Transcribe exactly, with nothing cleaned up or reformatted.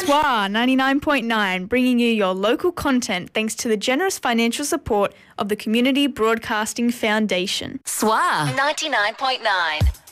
S W A ninety-nine point nine, bringing you your local content thanks to the generous financial support of the Community Broadcasting Foundation. S W A ninety-nine point nine.